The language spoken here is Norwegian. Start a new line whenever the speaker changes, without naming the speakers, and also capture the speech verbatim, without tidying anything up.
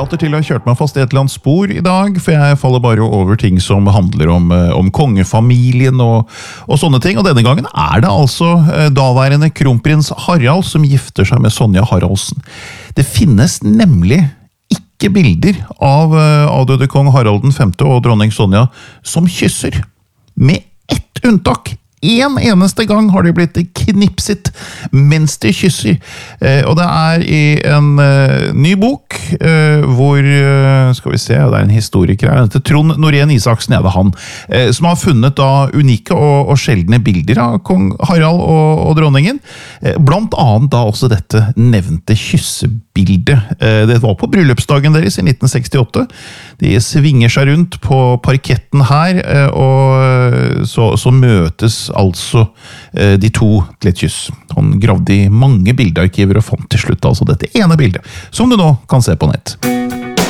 later til å ha kjørt meg fast i et eller annet spor i dag, for jeg faller bare over ting som handler om, om kongefamilien og, og sånne ting. Og denne gangen er det altså daværende kronprins Harald som gifter seg med Sonja Haraldsen. Det finnes nemlig ikke bilder av avdøde kong Harald den femte og dronning Sonja som kysser, med ett unntak. En eneste gang har de blitt knipset mens de kysser, eh, og det er i en eh, ny bok eh, hvor, eh, skal vi se, det er en historiker her, det er Trond Norén Isaksen, ja det er han, eh, som har funnet da unike og, og sjeldne bilder av kong Harald og, og dronningen, eh, blant annet da også dette nevnte kyssebildet. Eh, det var på bryllupsdagen deres i nitten sekstiåtte. De svinger seg rundt på parketten her, eh, og så, så møtes altså de to til et kyss. Han gravde i mange bildearkiver og fant til slutt altså dette ene bildet, som du nå kan se på nett.